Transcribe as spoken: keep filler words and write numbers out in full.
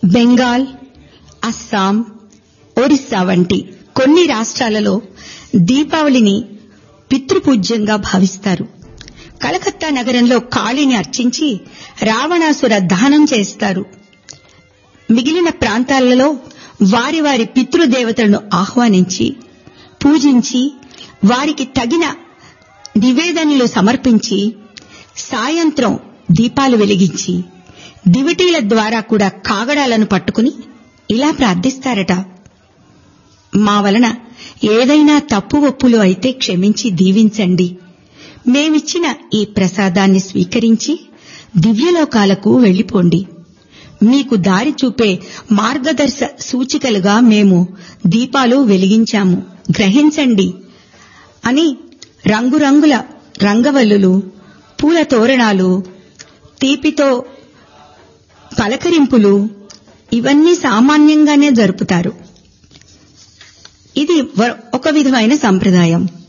బెంగాల్, అస్సాం, ఒడిశా వంటి కొన్ని రాష్ట్రాలలో దీపావళిని పితృపూజ్యంగా భావిస్తారు. కలకత్తా నగరంలో కాళీని అర్చించి రావణాసుర దహనం చేస్తారు. మిగిలిన ప్రాంతాలలో వారి వారి పితృదేవతలను ఆహ్వానించి పూజించి వారికి తగిన నివేదనలు సమర్పించి సాయంత్రం దీపాలు వెలిగించి దివిటీల ద్వారా కూడా కాగడాలను పట్టుకుని ఇలా ప్రార్థిస్తారట. మా వలన ఏదైనా తప్పు ఒప్పులు అయితే క్షమించి దీవించండి. మేమిచ్చిన ఈ ప్రసాదాన్ని స్వీకరించి దివ్యలోకాలకు వెళ్లిపోండి. మీకు దారి చూపే మార్గదర్శ సూచికలుగా మేము దీపాలు వెలిగించాము, గ్రహించండి అని రంగురంగుల రంగవల్లులు, పూల తోరణాలు, తీపితో పలకరింపులు ఇవన్నీ సామాన్యంగానే జరుపుతారు. ఇది ఒక విధమైన సంప్రదాయం.